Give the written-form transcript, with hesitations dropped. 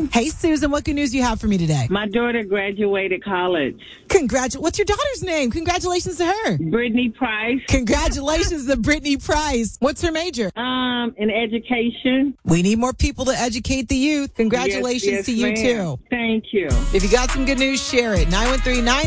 Susan. Hey, Susan, what good news do you have for me today? My daughter graduated college. What's your daughter's name? Congratulations to her. Brittany Price. Congratulations to Brittany Price. What's her major? In education. We need more people to educate the youth. Congratulations Yes, to you, ma'am. too. Thank you. If you got some good news, share it. 913-9